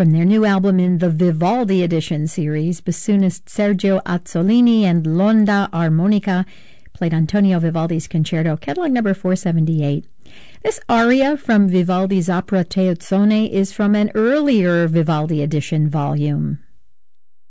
From their new album in the Vivaldi Edition series, bassoonist Sergio Azzolini and Londa Armonica played Antonio Vivaldi's Concerto, catalog number 478. This aria from Vivaldi's opera Teozzone is from an earlier Vivaldi Edition volume.